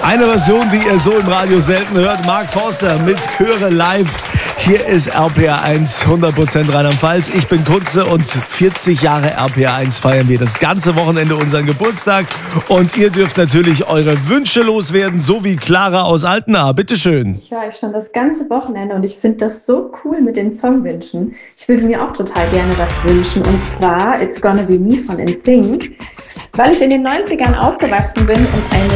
Eine Version, die ihr so im Radio selten hört. Mark Forster mit Chöre live. Hier ist RPR1, 100% Rheinland-Pfalz. Ich bin Kunze und 40 Jahre RPR1 feiern wir das ganze Wochenende unseren Geburtstag. Und ihr dürft natürlich eure Wünsche loswerden, so wie Clara aus Altenahr. Bitteschön. Ich höre euch schon das ganze Wochenende und ich finde das so cool mit den Songwünschen. Ich würde mir auch total gerne was wünschen, und zwar It's Gonna Be Me von NSYNC. Weil ich in den 90ern aufgewachsen bin und eine